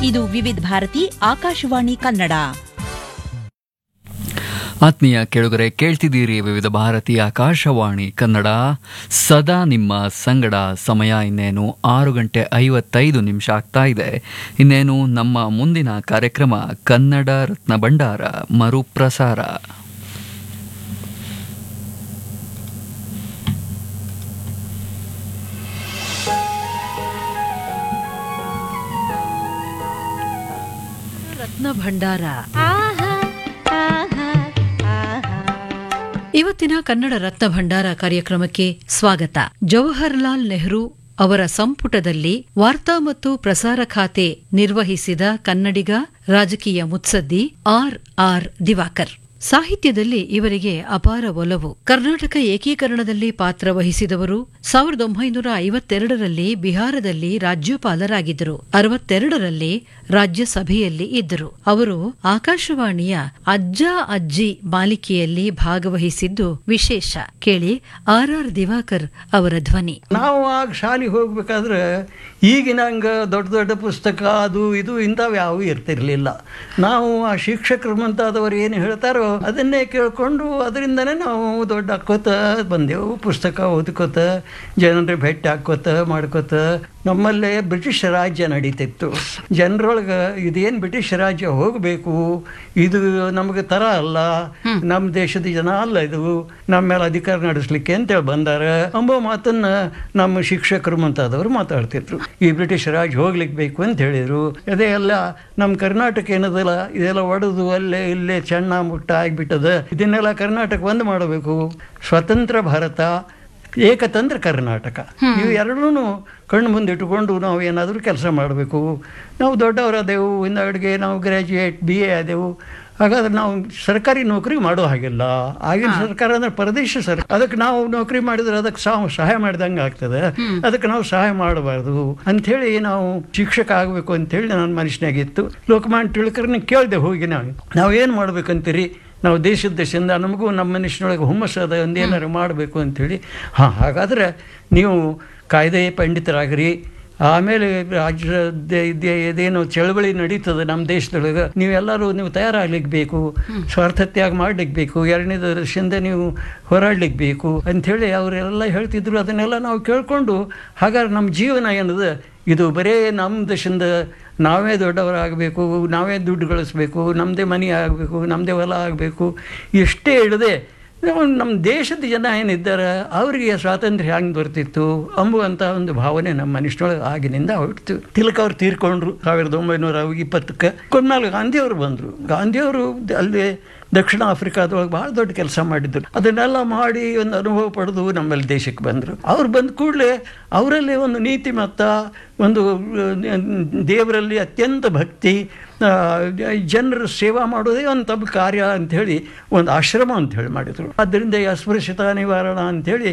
ಇದು ವಿವಿಧ ಭಾರತಿ ಆಕಾಶವಾಣಿ ಕನ್ನಡ. ಆತ್ಮೀಯ ಕೇಳುಗರೆ, ಕೇಳ್ತಿದ್ದೀರಿ ವಿವಿಧ ಭಾರತೀಯ ಆಕಾಶವಾಣಿ ಕನ್ನಡ, ಸದಾ ನಿಮ್ಮ ಸಂಗಡ. ಸಮಯ ಇನ್ನೇನು 6:55 ಆಗ್ತಾ ಇದೆ. ಇನ್ನೇನು ನಮ್ಮ ಮುಂದಿನ ಕಾರ್ಯಕ್ರಮ ಕನ್ನಡ ರತ್ನ ಭಂಡಾರ ಮರುಪ್ರಸಾರ. ರತ್ನ ಭಂಡಾರ. ಇವತ್ತಿನ ಕನ್ನಡ ರತ್ನ ಭಂಡಾರ ಕಾರ್ಯಕ್ರಮಕ್ಕೆ ಸ್ವಾಗತ. ಜವಾಹರಲಾಲ್ ನೆಹರು ಅವರ ಸಂಪುಟದಲ್ಲಿ ವಾರ್ತಾ ಮತ್ತು ಪ್ರಸಾರ ಖಾತೆ ನಿರ್ವಹಿಸಿದ ಕನ್ನಡಿಗ, ರಾಜಕೀಯ ಮುತ್ಸದ್ದಿ ಆರ್ ದಿವಾಕರ್. ಸಾಹಿತ್ಯದಲ್ಲಿ ಇವರಿಗೆ ಅಪಾರ ಒಲವು. ಕರ್ನಾಟಕ ಏಕೀಕರಣದಲ್ಲಿ ಪಾತ್ರ ವಹಿಸಿದವರು. 1952ರಲ್ಲಿ ಬಿಹಾರದಲ್ಲಿ ರಾಜ್ಯಪಾಲರಾಗಿದ್ದರು. 62ರಲ್ಲಿ ರಾಜ್ಯಸಭೆಯಲ್ಲಿ ಇದ್ದರು. ಅವರು ಆಕಾಶವಾಣಿಯ ಅಜ್ಜ ಅಜ್ಜಿ ಮಾಲಿಕೆಯಲ್ಲಿ ಭಾಗವಹಿಸಿದ್ದು ವಿಶೇಷ. ಕೇಳಿ ಆರ್ ದಿವಾಕರ್ ಅವರ ಧ್ವನಿ. ನಾವು ಆಗ ಶಾಲೆಗೆ ಹೋಗ್ಬೇಕಾದ್ರೆ ಈಗಿನ ಹಂಗೆ ದೊಡ್ಡ ದೊಡ್ಡ ಪುಸ್ತಕ ಅದು ಇದು ಇಂಥವು ಯಾವೂ ಇರ್ತಿರ್ಲಿಲ್ಲ. ನಾವು ಆ ಶಿಕ್ಷಕರು ಮುಂತಾದವರು ಏನು ಹೇಳ್ತಾರೋ ಅದನ್ನೇ ಕೇಳಿಕೊಂಡು ಅದರಿಂದನೇ ನಾವು ದೊಡ್ಡ ಹಾಕೋತ ಬಂದೆವು. ಪುಸ್ತಕ ಓದ್ಕೋತ, ಜನರ ಭೇಟಿ ಹಾಕೋತ ಮಾಡ್ಕೋತ. ನಮ್ಮಲ್ಲೇ ಬ್ರಿಟಿಷ್ ರಾಜ್ಯ ನಡೀತಿತ್ತು. ಜನರೊಳಗೆ ಇದೇನು ಬ್ರಿಟಿಷ್ ರಾಜ್ಯ ಹೋಗಬೇಕು, ಇದು ನಮಗೆ ಥರ ಅಲ್ಲ, ನಮ್ಮ ದೇಶದ ಜನ ಅಲ್ಲ, ಇದು ನಮ್ಮ ಮೇಲೆ ಅಧಿಕಾರ ನಡೆಸಲಿಕ್ಕೆ ಅಂತೇಳಿ ಬಂದಾರ ಎಂಬ ಮಾತನ್ನು ನಮ್ಮ ಶಿಕ್ಷಕರು ಮುಂತಾದವರು ಮಾತಾಡ್ತಿದ್ರು. ಈ ಬ್ರಿಟಿಷ್ ರಾಜ್ಯ ಹೋಗ್ಲಿಕ್ಕೆ ಬೇಕು ಅಂತ ಹೇಳಿದರು. ಅದೇ ಎಲ್ಲ ನಮ್ಮ ಕರ್ನಾಟಕ ಏನದಲ್ಲ, ಇದೆಲ್ಲ ಒಡೆದು ಅಲ್ಲೇ ಇಲ್ಲೇ ಚೆನ್ನ ಮುಟ್ಟ ಆಗಿಬಿಟ್ಟದ. ಇದನ್ನೆಲ್ಲ ಕರ್ನಾಟಕ ಬಂದ್ ಮಾಡಬೇಕು. ಸ್ವತಂತ್ರ ಭಾರತ, ಏಕತಂತ್ರ ಕರ್ನಾಟಕ, ಇವು ಎರಡೂ ಕಣ್ಣು ಮುಂದೆ ಇಟ್ಟುಕೊಂಡು ನಾವು ಏನಾದರೂ ಕೆಲಸ ಮಾಡಬೇಕು. ನಾವು ದೊಡ್ಡವರಾದೆವು, ಹಿಂದಗಡೆಗೆ ನಾವು ಗ್ರ್ಯಾಜುಯೇಟ್ BA ಆದೆವು. ಹಾಗಾದ್ರೆ ನಾವು ಸರ್ಕಾರಿ ನೌಕರಿ ಮಾಡೋ ಹಾಗಿಲ್ಲ. ಆಗಿನ ಸರ್ಕಾರ ಅಂದರೆ ಪರದೇಶ ಸರ್ಕಾರ. ಅದಕ್ಕೆ ನಾವು ನೌಕರಿ ಮಾಡಿದ್ರೆ ಅದಕ್ಕೆ ಸಹಾಯ ಮಾಡಿದಂಗೆ ಆಗ್ತದೆ. ಅದಕ್ಕೆ ನಾವು ಸಹಾಯ ಮಾಡಬಾರ್ದು ಅಂಥೇಳಿ ನಾವು ಶಿಕ್ಷಕ ಆಗಬೇಕು ಅಂಥೇಳಿ ನನ್ನ ಮನಸ್ಸಿನಾಗಿತ್ತು. ಲೋಕಮಾನ್ಯ ತಿಲಕರನ್ನ ಕೇಳಿದೆ ಹೋಗಿ, ನಾವು ಏನು ಮಾಡ್ಬೇಕಂತೀರಿ, ನಾವು ದೇಶದಿಂದ ನಮಗೂ ನಮ್ಮ ಮನುಷ್ಯನೊಳಗೆ ಹುಮ್ಮಸ್ಸದ ಒಂದೇನಾರು ಮಾಡಬೇಕು ಅಂಥೇಳಿ. ಹಾಗಾದರೆ ನೀವು ಕಾಯ್ದೆ ಪಂಡಿತರಾಗ್ರಿ, ಆಮೇಲೆ ರಾಜ್ಯದ ಇದೇನು ಚಳವಳಿ ನಡೀತದೆ ನಮ್ಮ ದೇಶದೊಳಗೆ, ನೀವು ತಯಾರಾಗ್ಲಿಕ್ಕೆ ಬೇಕು, ಸ್ವಾರ್ಥತ್ಯಾಗ ಮಾಡ್ಲಿಕ್ಕೆ ಬೇಕು, ಎರಡನೇ ದೃಷ್ಟಿಯಿಂದ ನೀವು ಹೋರಾಡ್ಲಿಕ್ಕೆ ಬೇಕು ಅಂಥೇಳಿ ಅವರೆಲ್ಲ ಹೇಳ್ತಿದ್ರು. ಅದನ್ನೆಲ್ಲ ನಾವು ಕೇಳಿಕೊಂಡು ಹಾಗಾದ್ರೆ ನಮ್ಮ ಜೀವನ ಏನದ, ಇದು ಬರೇ ನಮ್ಮ ದೇಶದಿಂದ ನಾವೇ ದೊಡ್ಡವರಾಗಬೇಕು, ನಾವೇ ದುಡ್ಡು ಗಳಿಸ್ಬೇಕು, ನಮ್ಮದೇ ಮನೆ ಆಗಬೇಕು, ನಮ್ಮದೇ ಹೊಲ ಆಗಬೇಕು, ಇಷ್ಟೇ ಇಡದೆ ನಮ್ಮ ದೇಶದ ಜನ ಏನಿದ್ದಾರೆ ಅವರಿಗೆ ಸ್ವಾತಂತ್ರ್ಯ ಹೆಂಗೆ ಬರ್ತಿತ್ತು ಅಂಬುವಂಥ ಒಂದು ಭಾವನೆ ನಮ್ಮ ಮನುಷ್ಯನೊಳಗೆ ಆಗಿನಿಂದ ಹೊರಟಿತು. ತಿಲಕ್ ಅವ್ರು ತೀರ್ಕೊಂಡ್ರು 1920ಕ್ಕೆ. ಕೊಂಡ್ಮೇಲೆ ಗಾಂಧಿಯವರು ಬಂದರು. ಗಾಂಧಿಯವರು ಅಲ್ಲಿ ದಕ್ಷಿಣ ಆಫ್ರಿಕಾದೊಳಗೆ ಭಾಳ ದೊಡ್ಡ ಕೆಲಸ ಮಾಡಿದ್ರು. ಅದನ್ನೆಲ್ಲ ಮಾಡಿ ಒಂದು ಅನುಭವ ಪಡೆದು ನಮ್ಮಲ್ಲಿ ದೇಶಕ್ಕೆ ಬಂದರು. ಅವ್ರು ಬಂದ ಕೂಡಲೇ ಅವರಲ್ಲಿ ಒಂದು ನೀತಿಮತ್ತ, ಒಂದು ದೇವರಲ್ಲಿ ಅತ್ಯಂತ ಭಕ್ತಿ, ಜನರ ಸೇವಾ ಮಾಡೋದೇ ಒಂದು ತಮ್ಮ ಕಾರ್ಯ ಅಂಥೇಳಿ ಒಂದು ಆಶ್ರಮ ಅಂಥೇಳಿ ಮಾಡಿದರು. ಆದ್ದರಿಂದ ಈ ಅಸ್ಪೃಶ್ಯತಾ ನಿವಾರಣ ಅಂಥೇಳಿ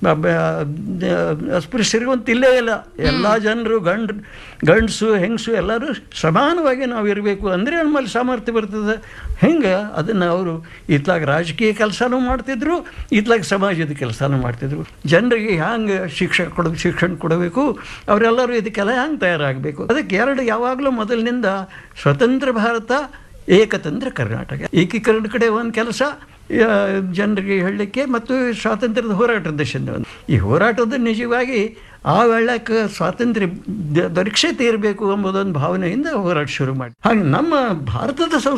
ಅಸ್ಪೃಶ್ಯರಿಗಂತ ಇಲ್ಲೇ ಇಲ್ಲ, ಎಲ್ಲ ಜನರು ಗಂಡಸು ಹೆಂಗಸು ಎಲ್ಲರೂ ಸಮಾನವಾಗಿ ನಾವು ಇರಬೇಕು ಅಂದರೆ ನಮ್ಮಲ್ಲಿ ಸಾಮರ್ಥ್ಯ ಬರ್ತದೆ. ಹೆಂಗೆ ಅದನ್ನು ಅವರು ಇತ್ಲಾಗ ರಾಜಕೀಯ ಕೆಲಸನೂ ಮಾಡ್ತಿದ್ರು, ಇತ್ಲಾಗ ಸಮಾಜದ ಕೆಲಸನೂ ಮಾಡ್ತಿದ್ರು. ಜನರಿಗೆ ಹ್ಯಾಂಗೆ ಶಿಕ್ಷಣ ಕೊಡಬೇಕು, ಅವರೆಲ್ಲರೂ ಇದಕ್ಕೆಲ್ಲ ಹ್ಯಾಂಗೆ ತಯಾರಾಗಬೇಕು. ಅದಕ್ಕೆ ಯಾವಾಗಲೂ ಮೊದಲಿನಿಂದ ಸ್ವತಂತ್ರ ಭಾರತ, ಏಕತಂತ್ರ ಕರ್ನಾಟಕ, ಏಕೀಕರಣ ಕಡೆ ಒಂದು ಕೆಲಸ ಜನರಿಗೆ ಹೇಳಲಿಕ್ಕೆ, ಮತ್ತು ಸ್ವಾತಂತ್ರ್ಯದ ಹೋರಾಟದ ದಶೆ. ಈ ಹೋರಾಟದ ನಿಜವಾಗಿ ಆ ವೇಳಕ್ಕೆ ಸ್ವಾತಂತ್ರ್ಯ ದೊರಕ್ಷತೆ ಇರಬೇಕು ಎಂಬುದೊಂದು ಭಾವನೆಯಿಂದ ಹೋರಾಟ ಶುರು ಮಾಡಿ. ಹಾಗೆ ನಮ್ಮ ಭಾರತದ